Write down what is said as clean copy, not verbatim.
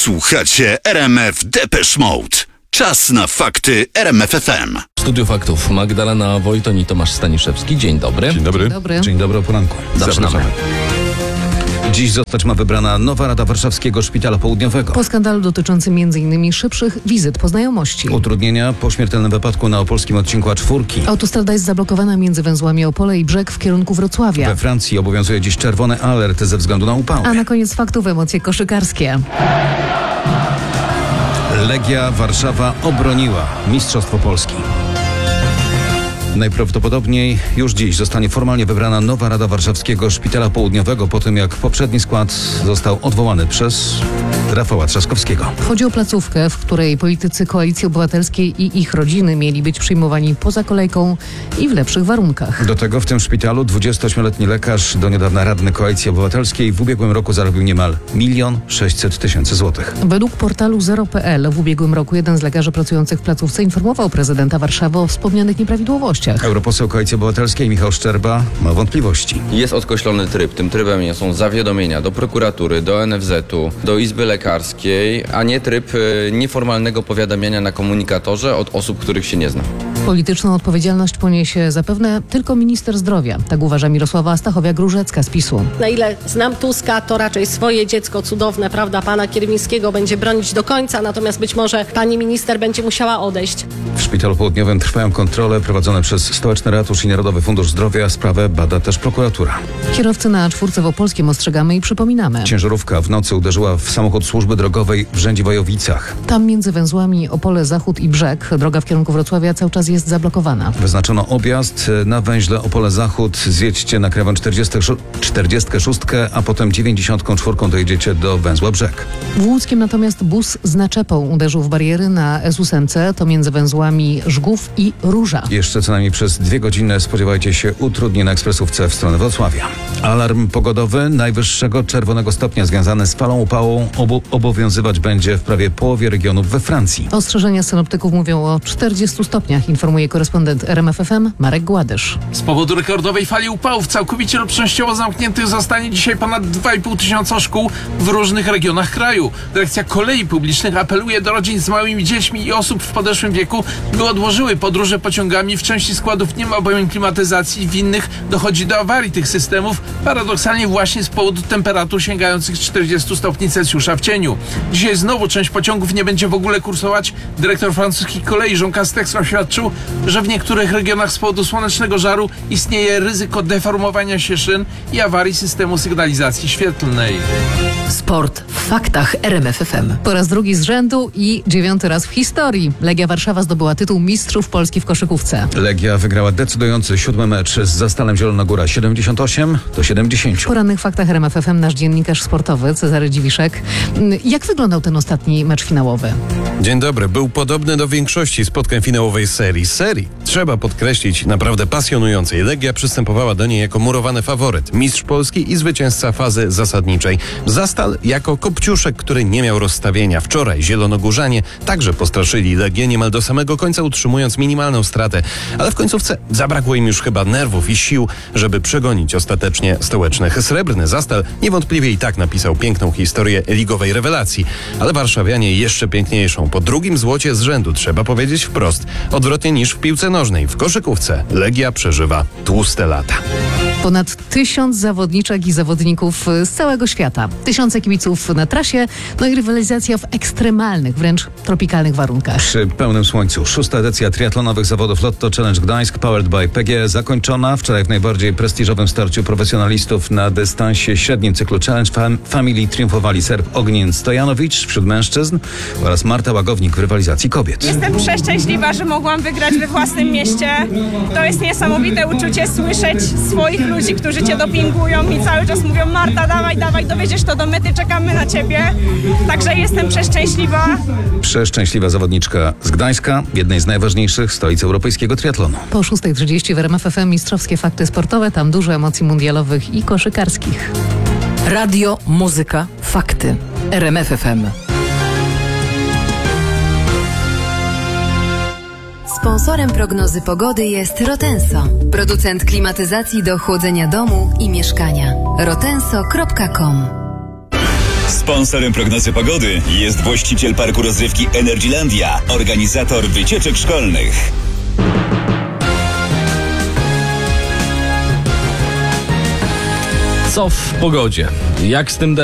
Słuchacie RMF Depeche Mode. Czas na fakty RMF FM. W studiu faktów Magdalena Wojton i Tomasz Staniszewski. Dzień dobry. Dzień dobry. Dzień dobry, o poranku. Zaczynamy. Dziś zostać ma wybrana nowa Rada Warszawskiego Szpitala Południowego. Po skandalu dotyczącym m.in. szybszych wizyt po znajomości. Utrudnienia po śmiertelnym wypadku na opolskim odcinku A4. Autostrada jest zablokowana między węzłami Opole i Brzeg w kierunku Wrocławia. We Francji obowiązuje dziś czerwony alert ze względu na upały. A na koniec faktów emocje koszykarskie. Legia Warszawa obroniła Mistrzostwo Polski. Najprawdopodobniej już dziś zostanie formalnie wybrana nowa Rada Warszawskiego Szpitala Południowego po tym, jak poprzedni skład został odwołany przez Rafała Trzaskowskiego. Chodzi o placówkę, w której politycy Koalicji Obywatelskiej i ich rodziny mieli być przyjmowani poza kolejką i w lepszych warunkach. Do tego w tym szpitalu 28-letni lekarz, do niedawna radny Koalicji Obywatelskiej, w ubiegłym roku zarobił niemal 1 600 000 złotych. Według portalu Zero.pl w ubiegłym roku jeden z lekarzy pracujących w placówce informował prezydenta Warszawy o wspomnianych nieprawidłowościach. Europoseł Koalicji Obywatelskiej Michał Szczerba ma wątpliwości. Jest odkreślony tryb. Tym trybem są zawiadomienia do prokuratury, do NFZ-u, do Izby Lekarskiej, a nie tryb nieformalnego powiadamiania na komunikatorze od osób, których się nie zna. Polityczną odpowiedzialność poniesie zapewne tylko minister zdrowia. Tak uważa Mirosława Stachowiak-Różecka z PiS-u. Na ile znam Tuska, to raczej swoje dziecko cudowne, prawda, pana Kierwińskiego będzie bronić do końca, natomiast być może pani minister będzie musiała odejść. W Szpitalu Południowym trwają kontrole prowadzone przez Stołeczny Ratusz i Narodowy Fundusz Zdrowia. Sprawę bada też prokuratura. Kierowcy na A4 w Opolskiem ostrzegamy i przypominamy. Ciężarówka w nocy uderzyła w samochód służby drogowej w Rzędzie-Wojowicach. Tam między węzłami Opole Zachód i Brzeg droga w kierunku Wrocławia cały czas jest zablokowana. Wyznaczono objazd na węźle Opole Zachód. Zjedźcie na krawędź 46, a potem 94 dojedziecie do węzła Brzeg. W Łódzkiem natomiast bus z naczepą uderzył w bariery na S8, to między węzłami Żgów i Róża. Jeszcze co najmniej przez 2 godziny spodziewajcie się utrudnień na ekspresówce w stronę Wrocławia. Alarm pogodowy najwyższego czerwonego stopnia związany z falą upału obowiązywać będzie w prawie połowie regionów we Francji. Ostrzeżenia synoptyków mówią o 40 stopniach, informuje korespondent RMF FM Marek Gładysz. Z powodu rekordowej fali upałów całkowicie lub częściowo zamkniętych zostanie dzisiaj ponad 2,5 tysiąca szkół w różnych regionach kraju. Dyrekcja Kolei Publicznych apeluje do rodzin z małymi dziećmi i osób w podeszłym wieku, by odłożyły podróże pociągami. W części składów nie ma bowiem klimatyzacji, w innych dochodzi do awarii tych systemów, paradoksalnie właśnie z powodu temperatur sięgających 40 stopni Celsjusza w cieniu. Dzisiaj znowu część pociągów nie będzie w ogóle kursować. Dyrektor francuskich kolei Jean Castex oświadczył, że w niektórych regionach z powodu słonecznego żaru istnieje ryzyko deformowania się szyn i awarii systemu sygnalizacji świetlnej. Sport w faktach RMF FM. Po raz drugi z rzędu i 9. raz w historii Legia Warszawa zdobyła tytuł Mistrzów Polski w koszykówce. Legia wygrała decydujący 7. mecz z Zastalem Zielona Góra 78-70. W porannych faktach RMF FM nasz dziennikarz sportowy Cezary Dziwiszek. Jak wyglądał ten ostatni mecz finałowy? Dzień dobry. Był podobny do większości spotkań finałowej serii. Trzeba podkreślić, naprawdę pasjonującej. Legia przystępowała do niej jako murowany faworyt, mistrz Polski i zwycięzca fazy zasadniczej. Zastal jako kopciuszek, który nie miał rozstawienia. Wczoraj zielonogórzanie także postraszyli Legię niemal do samego końca, utrzymując minimalną stratę, ale w końcówce zabrakło im już chyba nerwów i sił, żeby przegonić ostatecznie stołecznych. Srebrny Zastal niewątpliwie i tak napisał piękną historię ligowej rewelacji, ale warszawianie jeszcze piękniejszą. Po drugim złocie z rzędu, trzeba powiedzieć wprost, odwrotnie niż w piłce nożnej. W koszykówce Legia przeżywa tłuste lata. Ponad 1000 zawodniczek i zawodników z całego świata. Tysiące kibiców na trasie, no i rywalizacja w ekstremalnych, wręcz tropikalnych warunkach. Przy pełnym słońcu 6. edycja triatlonowych zawodów Lotto Challenge Gdańsk Powered by PGE zakończona. Wczoraj w najbardziej prestiżowym starciu profesjonalistów na dystansie średnim cyklu Challenge Family triumfowali Serb Ognin Stojanowicz wśród mężczyzn oraz Marta Łagownik w rywalizacji kobiet. Jestem przeszczęśliwa, że mogłam wygrać we własnym mieście. To jest niesamowite uczucie słyszeć swoich ludzi, którzy cię dopingują i cały czas mówią: Marta, dawaj, dowiedziesz to do mety, czekamy na ciebie. Także jestem przeszczęśliwa. Przeszczęśliwa zawodniczka z Gdańska, jednej z najważniejszych stolic europejskiego triatlonu. Po 6:30 w RMF FM mistrzowskie fakty sportowe, tam dużo emocji mundialowych i koszykarskich. Radio, muzyka, fakty. RMF FM. Sponsorem prognozy pogody jest Rotenso, producent klimatyzacji do chłodzenia domu i mieszkania. rotenso.com Sponsorem prognozy pogody jest właściciel parku rozrywki Energylandia, organizator wycieczek szkolnych. Co w pogodzie? Jak z tym